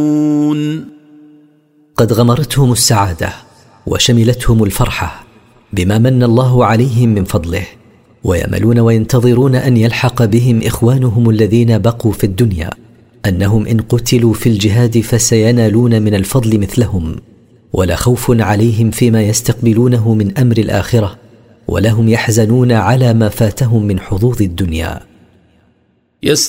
قد غمرتهم السعادة وشملتهم الفرحة بما من الله عليهم من فضله، ويأملون وينتظرون أن يلحق بهم إخوانهم الذين بقوا في الدنيا، أنهم إن قتلوا في الجهاد فسينالون من الفضل مثلهم، ولا خوف عليهم فيما يستقبلونه من أمر الآخرة، ولا هم يحزنون على ما فاتهم من حظوظ الدنيا.